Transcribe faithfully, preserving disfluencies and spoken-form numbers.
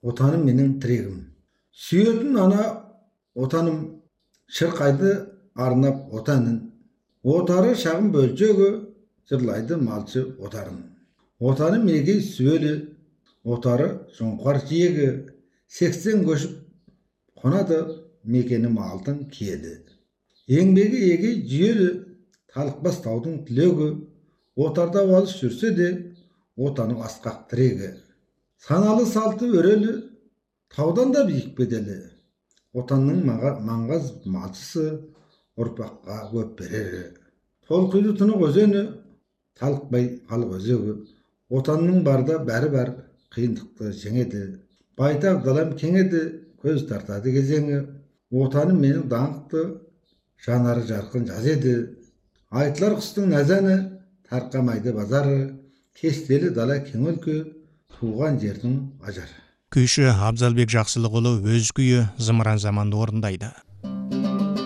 отаным менің тірегім. Сүйетін ана отаным, шырқайды арнап отанын. Отары шағын бөлчегі, жырлайды малшы отарын. Отаным егей сөйлі, отары жоңқар жиегі, сексен көшіп қонады, мекенім алтын киеді. Еңбегі егей жүйелі, талықпас таудың түлегі, отарда алыс жүрсе де, отаның асқақ тірегі. Саналы салты өрелі, таудан да биік беделі, отанның маңғаз малшысы, ұрпаққа көп берері. Толқиды тұнық өзені, талықпай халық өзегі, отанның барда бәрі бар, қиындықты жеңеді. Байтақ далам кеңеді, көз тартады кезеңі, отаным менің даңқты, жанары жарқын жаз еді. Айтылар құстың нәзәні, тарқамайды базары, кестелі дала кең өлке, туған жердің ажары. Күйші Абзалбек Жақсылықұлы өз күйі Зымыран заманды орындайды.